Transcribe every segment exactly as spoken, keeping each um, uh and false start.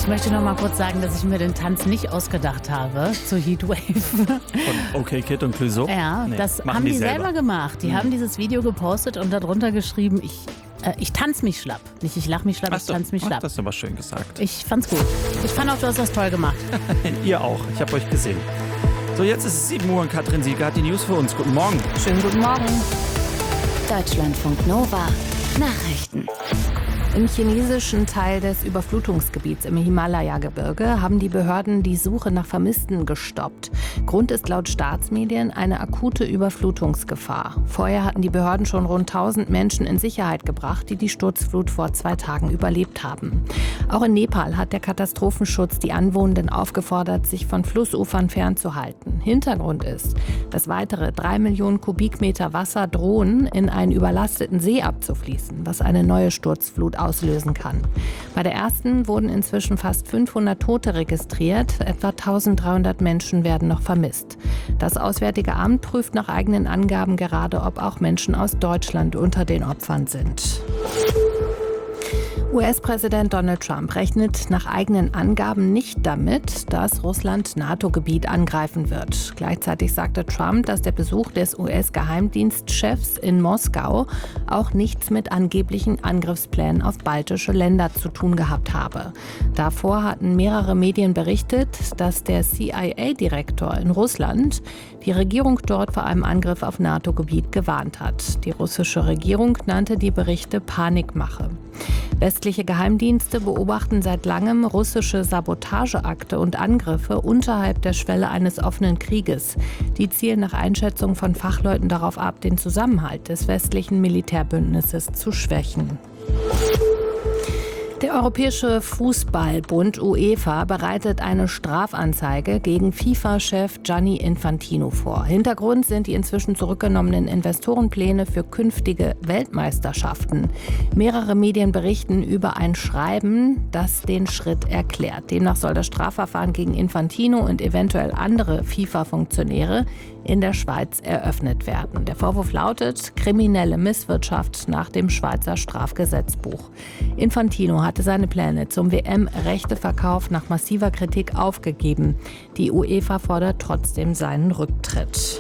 Ich möchte noch mal kurz sagen, dass ich mir den Tanz nicht ausgedacht habe zu Heatwave. Von OK Kid und Clouseau? Ja, Nee, das machen haben die die selber, selber. gemacht. Die Mhm. haben dieses Video gepostet und darunter geschrieben, ich, äh, ich tanze mich schlapp. Nicht ich lach mich schlapp, Ach ich so, tanze mich ach, schlapp. das ist aber schön gesagt. Ich fand's gut. Ich fand auch, du hast das toll gemacht. Ihr auch, ich habe euch gesehen. So, jetzt ist es sieben Uhr und Katrin Sieger hat die News für uns. Guten Morgen. Schönen guten Morgen. Deutschlandfunk Nova Nachrichten. Im chinesischen Teil des Überflutungsgebiets im Himalaya-Gebirge haben die Behörden die Suche nach Vermissten gestoppt. Grund ist laut Staatsmedien eine akute Überflutungsgefahr. Vorher hatten die Behörden schon rund tausend Menschen in Sicherheit gebracht, die die Sturzflut vor zwei Tagen überlebt haben. Auch in Nepal hat der Katastrophenschutz die Anwohnenden aufgefordert, sich von Flussufern fernzuhalten. Hintergrund ist, dass weitere drei Millionen Kubikmeter Wasser drohen, in einen überlasteten See abzufließen, was eine neue Sturzflut auslösen kann. Bei der ersten wurden inzwischen fast fünfhundert Tote registriert, etwa eintausenddreihundert Menschen werden noch vermisst. Das Auswärtige Amt prüft nach eigenen Angaben gerade, ob auch Menschen aus Deutschland unter den Opfern sind. U S-Präsident Donald Trump rechnet nach eigenen Angaben nicht damit, dass Russland NATO-Gebiet angreifen wird. Gleichzeitig sagte Trump, dass der Besuch des U S-Geheimdienstchefs in Moskau auch nichts mit angeblichen Angriffsplänen auf baltische Länder zu tun gehabt habe. Davor hatten mehrere Medien berichtet, dass der C I A-Direktor in Russland die Regierung dort vor einem Angriff auf NATO-Gebiet gewarnt hat. Die russische Regierung nannte die Berichte Panikmache. Westliche Geheimdienste beobachten seit langem russische Sabotageakte und Angriffe unterhalb der Schwelle eines offenen Krieges. Die zielen nach Einschätzung von Fachleuten darauf ab, den Zusammenhalt des westlichen Militärbündnisses zu schwächen. Der Europäische Fußballbund UEFA bereitet eine Strafanzeige gegen FIFA-Chef Gianni Infantino vor. Hintergrund sind die inzwischen zurückgenommenen Investorenpläne für künftige Weltmeisterschaften. Mehrere Medien berichten über ein Schreiben, das den Schritt erklärt. Demnach soll das Strafverfahren gegen Infantino und eventuell andere FIFA-Funktionäre in der Schweiz eröffnet werden. Der Vorwurf lautet kriminelle Misswirtschaft nach dem Schweizer Strafgesetzbuch. Infantino hatte seine Pläne zum W M-Rechteverkauf nach massiver Kritik aufgegeben. Die UEFA fordert trotzdem seinen Rücktritt.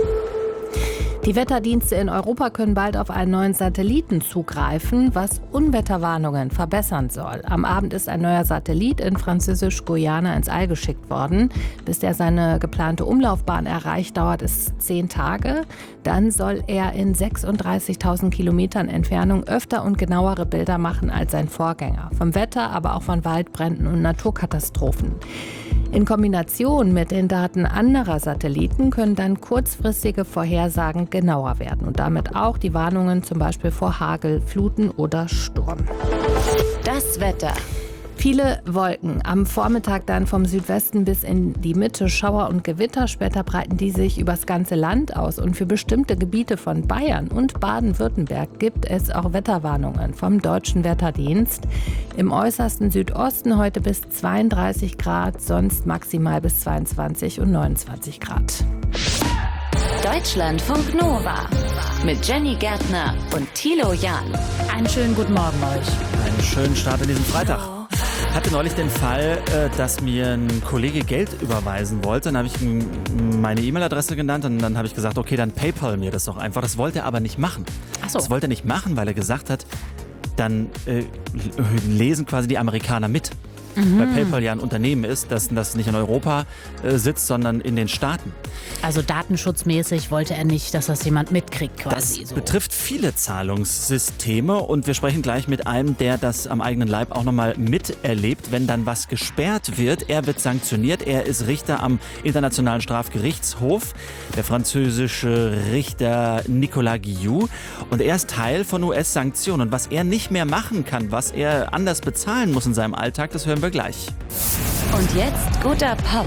Die Wetterdienste in Europa können bald auf einen neuen Satelliten zugreifen, was Unwetterwarnungen verbessern soll. Am Abend ist ein neuer Satellit in Französisch-Guyana ins All geschickt worden. Bis der seine geplante Umlaufbahn erreicht, dauert es zehn Tage. Dann soll er in sechsunddreißigtausend Kilometern Entfernung öfter und genauere Bilder machen als sein Vorgänger. Vom Wetter, aber auch von Waldbränden und Naturkatastrophen. In Kombination mit den Daten anderer Satelliten können dann kurzfristige Vorhersagen genauer werden und damit auch die Warnungen zum Beispiel vor Hagel, Fluten oder Sturm. Das Wetter. Viele Wolken, am Vormittag dann vom Südwesten bis in die Mitte Schauer und Gewitter. Später breiten die sich übers ganze Land aus. Und für bestimmte Gebiete von Bayern und Baden-Württemberg gibt es auch Wetterwarnungen vom Deutschen Wetterdienst. Im äußersten Südosten heute bis zweiunddreißig Grad, sonst maximal bis zweiundzwanzig und neunundzwanzig Grad. Deutschlandfunk Nova mit Jenny Gärtner und Thilo Jahn. Einen schönen guten Morgen euch. Einen schönen Start in diesen Freitag. Ich hatte neulich den Fall, dass mir ein Kollege Geld überweisen wollte. Dann habe ich ihm meine E-Mail-Adresse genannt und dann habe ich gesagt, okay, dann PayPal mir das doch einfach. Das wollte er aber nicht machen. Ach so. Das wollte er nicht machen, weil er gesagt hat, dann äh, lesen quasi die Amerikaner mit. Mhm. Weil PayPal ja ein Unternehmen ist, das, das nicht in Europa äh, sitzt, sondern in den Staaten. Also datenschutzmäßig wollte er nicht, dass das jemand mitkriegt quasi. Das so. betrifft viele Zahlungssysteme und wir sprechen gleich mit einem, der das am eigenen Leib auch nochmal miterlebt, wenn dann was gesperrt wird. Er wird sanktioniert, er ist Richter am Internationalen Strafgerichtshof, der französische Richter Nicolas Guillou, und er ist Teil von U S-Sanktionen. Und was er nicht mehr machen kann, was er anders bezahlen muss in seinem Alltag, das hören wir gleich. Und jetzt guter Pop.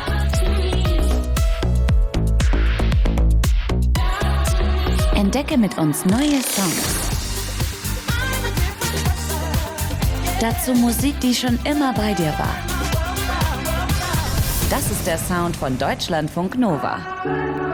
Entdecke mit uns neue Songs. Dazu Musik, die schon immer bei dir war. Das ist der Sound von Deutschlandfunk Nova.